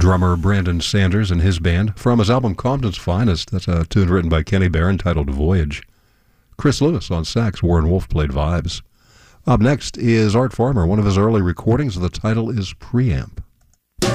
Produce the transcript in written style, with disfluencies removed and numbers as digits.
drummer Brandon Sanders and his band from his album Compton's Finest. That's a tune written by Kenny Barron titled Voyage. Chris Lewis on sax, Warren Wolf played vibes. Up next is Art Farmer, one of his early recordings. The title is Preamp.